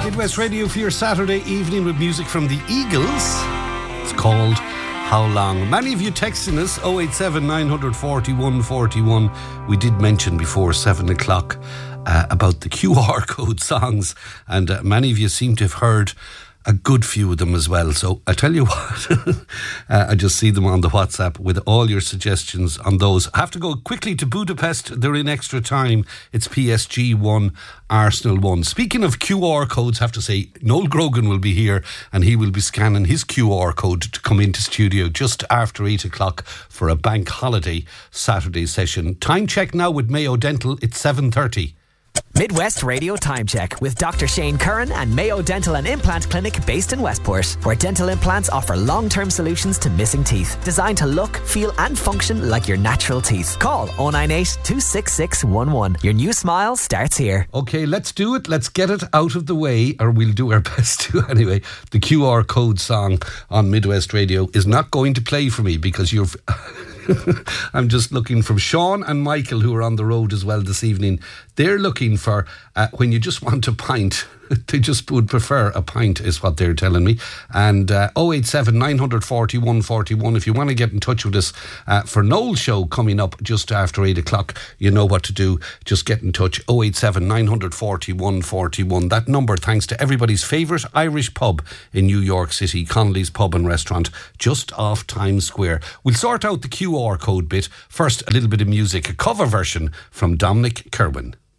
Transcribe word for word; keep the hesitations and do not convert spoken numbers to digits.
Midwest Radio for your Saturday evening with music from the Eagles. It's called How Long. Many of you texting us oh eight seven, nine four one, four one. We did mention before seven o'clock uh, about the Q R code songs, and uh, many of you seem to have heard a good few of them as well. So I tell you what, uh, I just see them on the WhatsApp with all your suggestions on those. I have to go quickly to Budapest. They're in extra time. It's P S G one, Arsenal one. Speaking of Q R codes, I have to say Noel Grogan will be here and he will be scanning his Q R code to come into studio just after eight o'clock for a bank holiday Saturday session. Time check now with Mayo Dental. It's seven thirty. Midwest Radio Time Check with Doctor Shane Curran and Mayo Dental and Implant Clinic based in Westport, where dental implants offer long-term solutions to missing teeth, designed to look, feel and function like your natural teeth. Call oh nine eight, two six six one one. Your new smile starts here. OK, let's do it. Let's get it out of the way, or we'll do our best to anyway. The Q R code song on Midwest Radio is not going to play for me because you're... I'm just looking from Sean and Michael, who are on the road as well this evening. They're looking for uh, when you just want a pint. They just would prefer a pint, is what they're telling me. And uh, oh eight seven, nine four one, four one. If you want to get in touch with us uh, for Noel's show coming up just after eight o'clock, you know what to do. Just get in touch. oh eight seven, nine four one, four one. That number, thanks to everybody's favourite Irish pub in New York City, Connolly's Pub and Restaurant, just off Times Square. We'll sort out the Q R code bit. First, a little bit of music, a cover version from Dominic Kerwin.